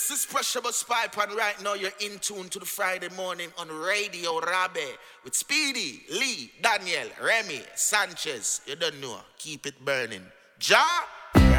This is Pressure Bus Pipe, and right now you're in tune to the Friday morning on Radio Rabe with Speedy, Lee, Daniel, Remy, Sanchez. You don't know. Keep it burning. Ja!